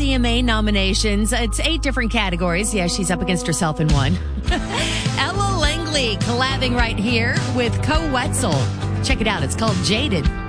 VMA nominations. It's 8 different categories. Yeah, she's up against herself in one. Ella Langley collabing right here with Co Wetzel. Check it out. It's called Jaded.